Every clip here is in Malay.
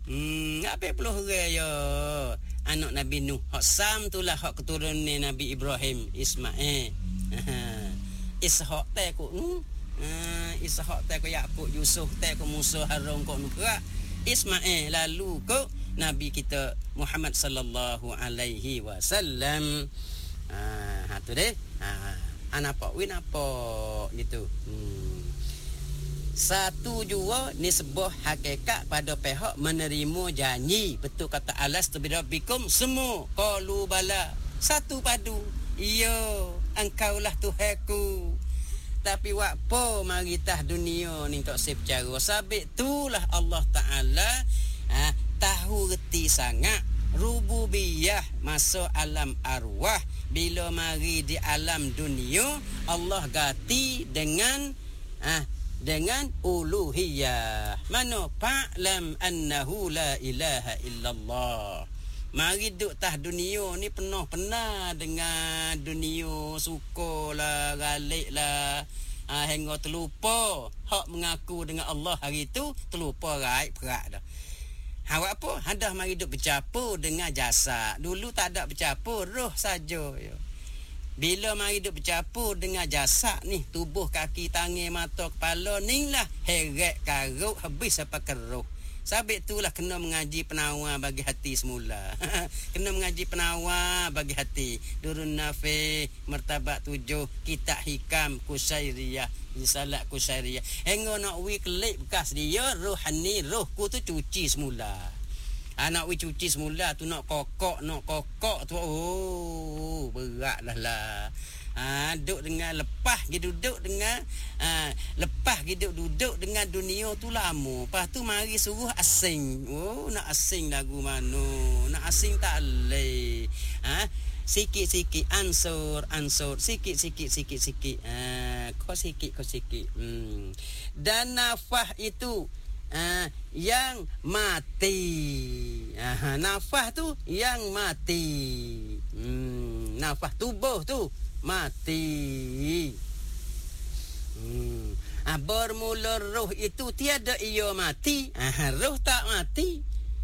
Apa puluh orang ya anak Nabi Nuh. Hak Sam itulah hak keturunan Nabi Ibrahim, Ismail. Ishak teh ko Ishak teh ko Yakub, Yusuf teh ko Musa, Harun ko Nuh. Ismail lalu ko Nabi kita Muhammad sallallahu alaihi wasallam. Tu deh. Apa gitu. Satu jua ni sebuah hakikat pada pihak menerima janji. Betul kata alas tubirabikum semua qalu bala. Satu padu. Ya, engkaulah Tuhanku. Tapi wakpo mari tah dunia ni tok sip cara. Sabit itulah Allah Taala tahu reti sangat rububiyah masuk alam arwah. Bila mari di alam dunia Allah ganti dengan uluhiyah. Mana fa'lam annahu la ilaha illallah. Mari duk tah dunia ni penuh-penuh dengan dunia sukalah, galiklah, hingga terlupa hak mengaku dengan Allah hari tu, terlupa raib perak dah. Awak apa? Hadah mari duk bercampur dengan jasad. Dulu tak ada bercampur, roh saja ya. Bila mari duk bercampur dengan jasad ni, tubuh, kaki, tangan, mata, kepala ni lah heret karuk habis sampai ke roh. Sabit itulah kena mengaji penawar bagi hati semula. Kena mengaji penawar bagi hati. Durun Nafi, Martabat 7, Kitab Hikam Kusairiyah, Risalah Kusairiyah. Hingga nak kelip bekas dia, rohani, rohku tu cuci semula. Nak cuci semula tu nak kokok tu. Oh, beratlah lah. Duduk dengan lepas duduk dengan lepas duduk dengan dunia tu lama. Lepas tu mari suruh asing. Oh, nak asing lagu mana? Nak asing tak leh. Sikit-sikit ansur sikit. Kau sikit. Dan nafas itu yang mati. Nafas tu yang mati. Nafas tubuh tu mati. Bermula roh itu tiada ia mati. Roh tak mati.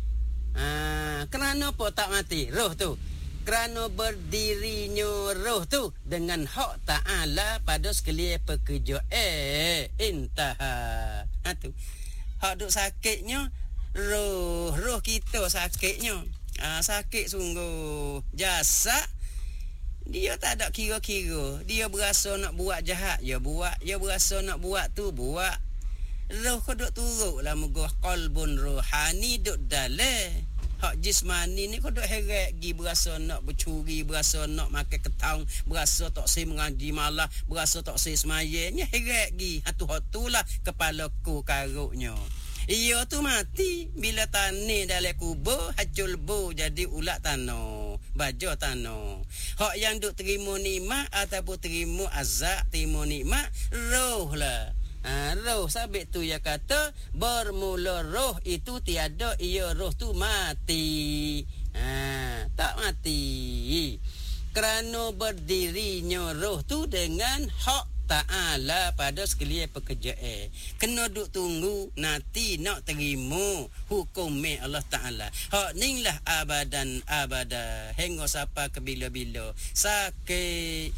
Kerana apa tak mati roh tu? Kerana berdirinya roh tu dengan hak Ta'ala pada sekalian pekerjaan. Intaha. Tu hak duk sakitnya roh kita sakitnya. Sakit sungguh. Jasad dia tak ada kira-kira. Dia berasa nak buat jahat, ya buat. Dia berasa nak buat tu, buat. Roh kau duk turut lah muka qalbun rohani duk dalam. Hak jismani ni kau duk heret gi, berasa nak bercuri, berasa nak makan ketang, berasa tak say mengaji malah, berasa tak say semayanya, heret gi. Hatu-hatulah kepalaku karuknya. Ia tu mati bila tanah dalam kubur hacul bu jadi ulat tanah, baja tanah. Hak yang duk terima nikmat ataupun terima azab, terima nikmat roh lah. Roh sabit tu ya kata bermula roh itu tiada, ia roh tu mati. Tak mati. Kerana berdirinya roh tu dengan hak Ta'ala pada sekalian pekerjaan. Kena duk tunggu nanti nak terima hukum Allah Ta'ala. Hak ni lah abadan abada hingga sampai ke bila-bila. Sakit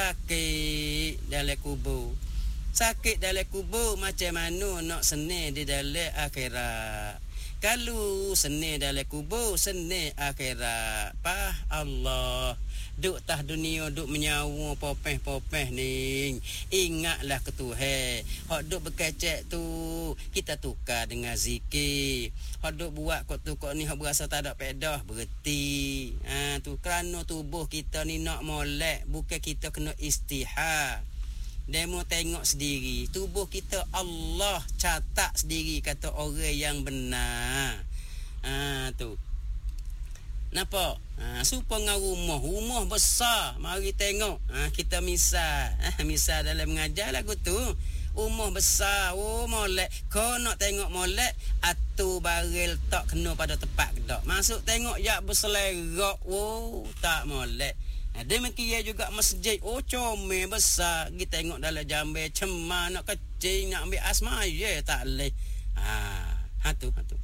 dalam kubur. Sakit dalam kubur macam mana nak senang di dalam akhirat. Kalau senang dalam kubur, senang akhirat. Allah duk tah dunia duk menyawa popeh-popeh ni, ingatlah ke Tuhan. Hak duk berkecek tu kita tukar dengan zikir. Hak duk buat kok tu kok ni hak berasa tak ada pedah berhenti. Tu kerana tubuh kita ni nak molek, bukan kita kena istihad. Demo tengok sendiri tubuh kita Allah catat sendiri kata orang yang benar. Tu napa? Supaya dengan rumah besar. Mari tengok. Kita misal. Misal dalam mengajar lagu tu. Rumah besar. Oh, molek. Kau nak tengok molek. Atu baril tak kena pada tempat kedak. Masuk tengok yak berselerak. Oh, tak molek. Demikian juga masjid. Oh, comel besar. Kita tengok dalam jambe. Cemar nak kecil. Nak ambil asma. Ya, tak boleh. Tu.